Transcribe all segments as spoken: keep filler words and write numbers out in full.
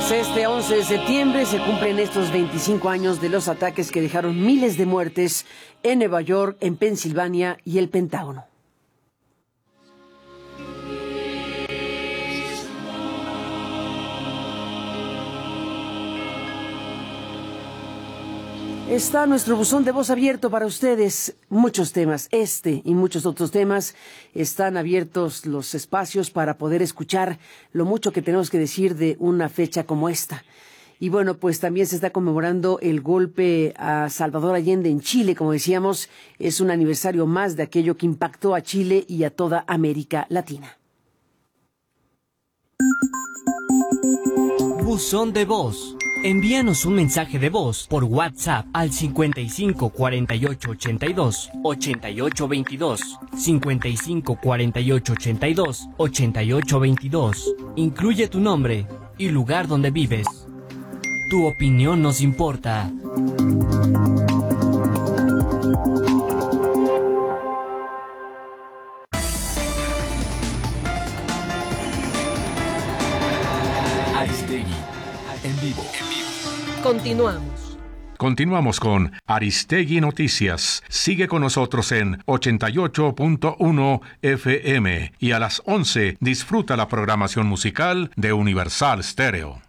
Pues este once de septiembre se cumplen estos veinticinco años de los ataques que dejaron miles de muertes en Nueva York, en Pensilvania y el Pentágono. Está nuestro buzón de voz abierto para ustedes. Muchos temas, este y muchos otros temas, están abiertos los espacios para poder escuchar lo mucho que tenemos que decir de una fecha como esta. Y bueno, pues también se está conmemorando el golpe a Salvador Allende en Chile, como decíamos, es un aniversario más de aquello que impactó a Chile y a toda América Latina. Buzón de voz. Envíanos un mensaje de voz por WhatsApp al cincuenta y cinco cuarenta y ocho ochenta y dos ochenta y ocho veintidós, cincuenta y cinco cuarenta y ocho ochenta y dos ochenta y ocho veintidós. Incluye tu nombre y lugar donde vives. Tu opinión nos importa. Aristegui, en vivo. Continuamos. Continuamos con Aristegui Noticias. Sigue con nosotros en ochenta y ocho punto uno F M y a las once disfruta la programación musical de Universal Stereo.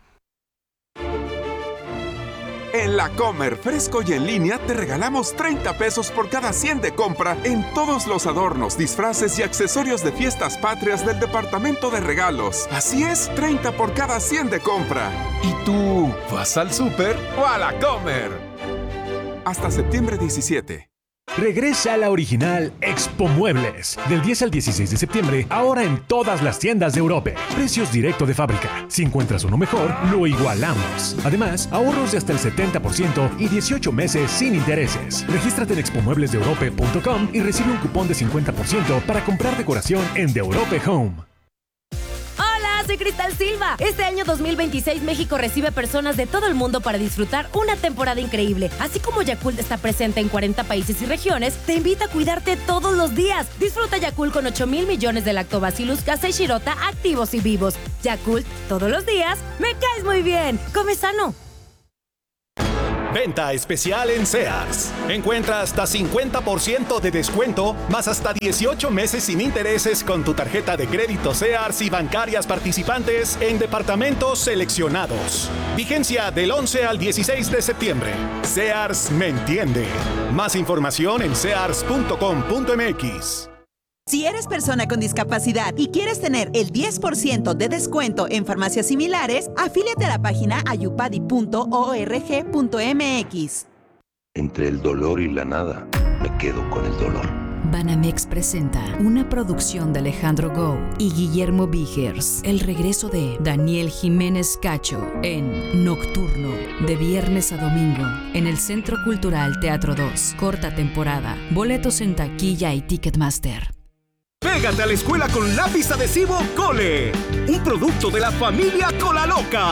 En La Comer, fresco y en línea, te regalamos treinta pesos por cada cien de compra en todos los adornos, disfraces y accesorios de fiestas patrias del departamento de regalos. Así es, treinta por cada cien de compra. ¿Y tú, vas al súper o a La Comer? Hasta septiembre diecisiete. Regresa a la original Expo Muebles. Del diez al dieciséis de septiembre, ahora en todas las tiendas de Europe. Precios directo de fábrica. Si encuentras uno mejor, lo igualamos. Además, ahorros de hasta el setenta por ciento y dieciocho meses sin intereses. Regístrate en expo muebles de europe punto com y recibe un cupón de cincuenta por ciento para comprar decoración en The Europe Home. Soy Cristal Silva. Este año dos mil veintiséis México recibe personas de todo el mundo para disfrutar una temporada increíble. Así como Yakult está presente en cuarenta países y regiones, te invita a cuidarte todos los días. Disfruta Yakult con ocho mil millones de Lactobacillus casei shirota activos y vivos. Yakult, todos los días, me caes muy bien. Come sano. Venta especial en Sears. Encuentra hasta cincuenta por ciento de descuento, más hasta dieciocho meses sin intereses con tu tarjeta de crédito Sears y bancarias participantes en departamentos seleccionados. Vigencia del once al dieciséis de septiembre. Sears me entiende. Más información en sears punto com punto m x. Si eres persona con discapacidad y quieres tener el diez por ciento de descuento en farmacias similares, afíliate a la página ayupadi punto org punto m x. Entre el dolor y la nada, me quedo con el dolor. Banamex presenta una producción de Alejandro Gou y Guillermo Vigers. El regreso de Daniel Jiménez Cacho en Nocturno, de viernes a domingo, en el Centro Cultural Teatro dos. Corta temporada. Boletos en taquilla y Ticketmaster. Pégate a la escuela con lápiz adhesivo Cole, un producto de la familia Colaloca.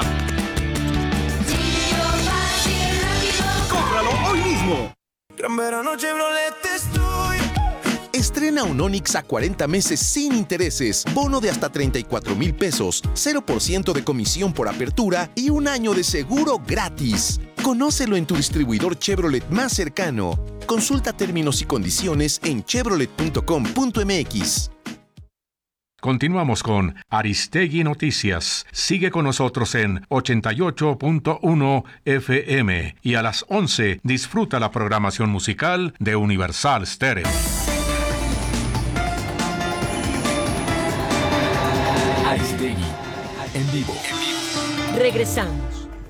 ¡Cómpralo hoy mismo! Gran verano Chevrolet estoy. Estrena un Onix a cuarenta meses sin intereses, bono de hasta treinta y cuatro mil pesos, cero por ciento de comisión por apertura y un año de seguro gratis. Conócelo en tu distribuidor Chevrolet más cercano. Consulta términos y condiciones en chevrolet punto com punto m x. Continuamos con Aristegui Noticias. Sigue con nosotros en ochenta y ocho punto uno F M y a las once disfruta la programación musical de Universal Stereo. Aristegui, en vivo. Regresamos.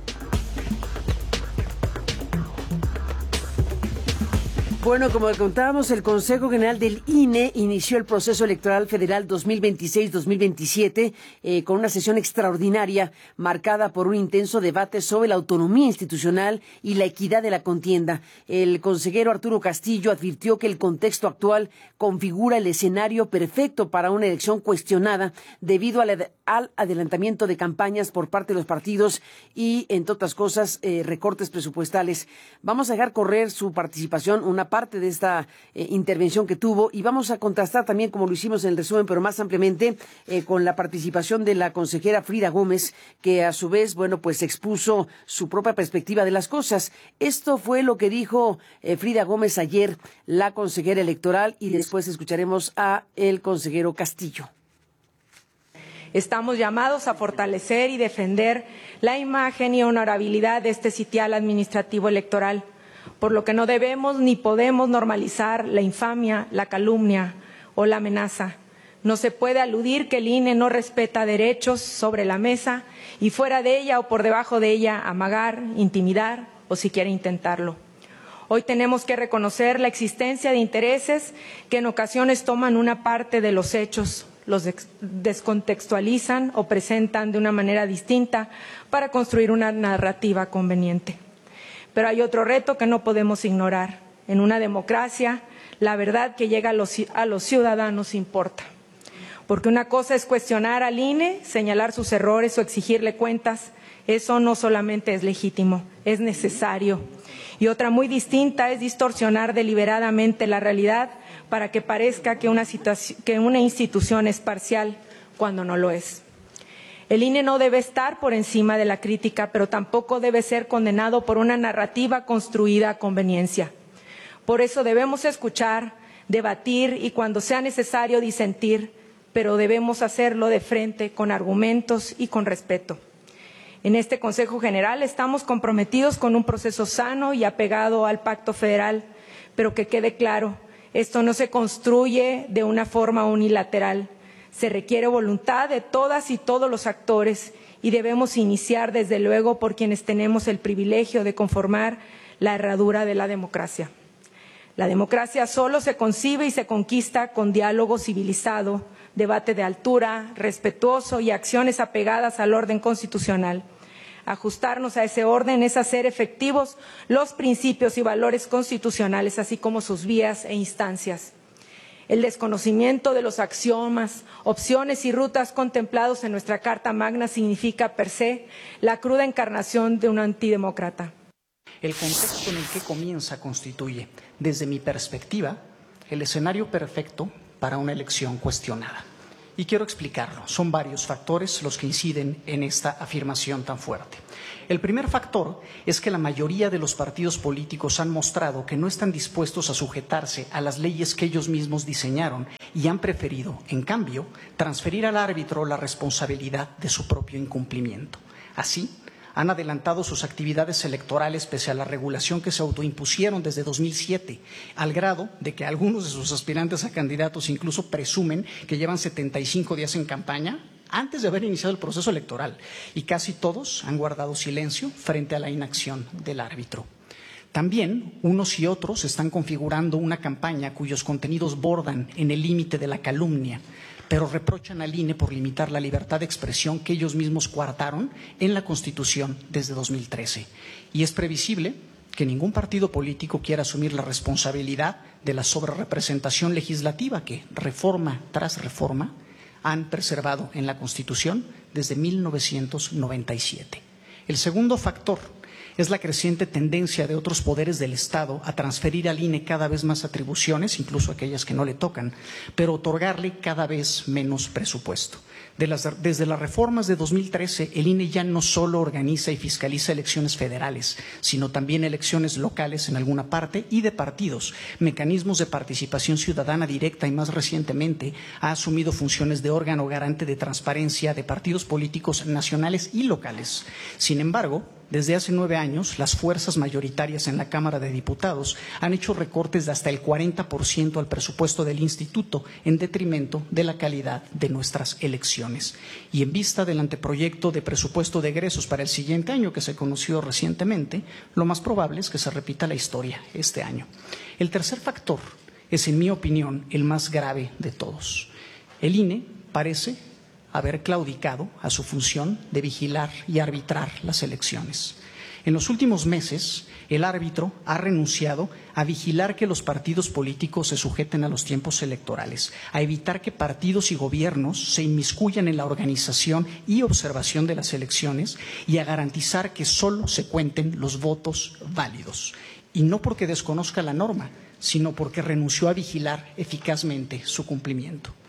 Bueno, como contábamos, el Consejo General del I N E inició el proceso electoral federal dos mil veintiséis dos mil veintisiete eh, con una sesión extraordinaria marcada por un intenso debate sobre la autonomía institucional y la equidad de la contienda. El consejero Arturo Castillo advirtió que el contexto actual configura el escenario perfecto para una elección cuestionada debido al, al adelantamiento de campañas por parte de los partidos y, entre otras cosas, eh, recortes presupuestales. Vamos a dejar correr su participación una parte parte de esta eh, intervención que tuvo, y vamos a contrastar también, como lo hicimos en el resumen, pero más ampliamente, eh, con la participación de la consejera Frida Gómez, que a su vez, bueno, pues expuso su propia perspectiva de las cosas. Esto fue lo que dijo eh, Frida Gómez ayer, la consejera electoral, y después escucharemos a el consejero Castillo. Estamos llamados a fortalecer y defender la imagen y honorabilidad de este sitial administrativo electoral, por lo que no debemos ni podemos normalizar la infamia, la calumnia o la amenaza. No se puede aludir que el I N E no respeta derechos sobre la mesa y fuera de ella o por debajo de ella amagar, intimidar o siquiera intentarlo. Hoy tenemos que reconocer la existencia de intereses que en ocasiones toman una parte de los hechos, los descontextualizan o presentan de una manera distinta para construir una narrativa conveniente. Pero hay otro reto que no podemos ignorar. En una democracia, la verdad que llega a los, a los ciudadanos importa. Porque una cosa es cuestionar al I N E, señalar sus errores o exigirle cuentas. Eso no solamente es legítimo, es necesario. Y otra muy distinta es distorsionar deliberadamente la realidad para que parezca que una, situación, que una institución es parcial cuando no lo es. El I N E no debe estar por encima de la crítica, pero tampoco debe ser condenado por una narrativa construida a conveniencia. Por eso debemos escuchar, debatir y cuando sea necesario disentir, pero debemos hacerlo de frente, con argumentos y con respeto. En este Consejo General estamos comprometidos con un proceso sano y apegado al Pacto Federal, pero que quede claro, esto no se construye de una forma unilateral. Se requiere voluntad de todas y todos los actores y debemos iniciar desde luego por quienes tenemos el privilegio de conformar la herradura de la democracia. La democracia solo se concibe y se conquista con diálogo civilizado, debate de altura, respetuoso y acciones apegadas al orden constitucional. Ajustarnos a ese orden es hacer efectivos los principios y valores constitucionales, así como sus vías e instancias. El desconocimiento de los axiomas, opciones y rutas contemplados en nuestra Carta Magna significa per se la cruda encarnación de un antidemócrata. El contexto en el que comienza constituye, desde mi perspectiva, el escenario perfecto para una elección cuestionada. Y quiero explicarlo. Son varios factores los que inciden en esta afirmación tan fuerte. El primer factor es que la mayoría de los partidos políticos han mostrado que no están dispuestos a sujetarse a las leyes que ellos mismos diseñaron y han preferido, en cambio, transferir al árbitro la responsabilidad de su propio incumplimiento. Así, han adelantado sus actividades electorales pese a la regulación que se autoimpusieron desde dos mil siete, al grado de que algunos de sus aspirantes a candidatos incluso presumen que llevan setenta y cinco días en campaña antes de haber iniciado el proceso electoral, y casi todos han guardado silencio frente a la inacción del árbitro. También unos y otros están configurando una campaña cuyos contenidos bordan en el límite de la calumnia, pero reprochan al I N E por limitar la libertad de expresión que ellos mismos coartaron en la Constitución desde dos mil trece. Y es previsible que ningún partido político quiera asumir la responsabilidad de la sobrerepresentación legislativa que, reforma tras reforma, han preservado en la Constitución desde mil novecientos noventa y siete. El segundo factor es la creciente tendencia de otros poderes del Estado a transferir al I N E cada vez más atribuciones, incluso aquellas que no le tocan, pero otorgarle cada vez menos presupuesto. De las, desde las reformas de dos mil trece, el I N E ya no solo organiza y fiscaliza elecciones federales, sino también elecciones locales en alguna parte y de partidos, mecanismos de participación ciudadana directa y más recientemente ha asumido funciones de órgano garante de transparencia de partidos políticos nacionales y locales. Sin embargo, desde hace nueve años, las fuerzas mayoritarias en la Cámara de Diputados han hecho recortes de hasta el cuarenta por ciento al presupuesto del Instituto en detrimento de la calidad de nuestras elecciones. Y en vista del anteproyecto de presupuesto de egresos para el siguiente año que se conoció recientemente, lo más probable es que se repita la historia este año. El tercer factor es, en mi opinión, el más grave de todos. El I N E parece haber claudicado a su función de vigilar y arbitrar las elecciones. En los últimos meses, el árbitro ha renunciado a vigilar que los partidos políticos se sujeten a los tiempos electorales, a evitar que partidos y gobiernos se inmiscuyan en la organización y observación de las elecciones y a garantizar que solo se cuenten los votos válidos. Y no porque desconozca la norma, sino porque renunció a vigilar eficazmente su cumplimiento.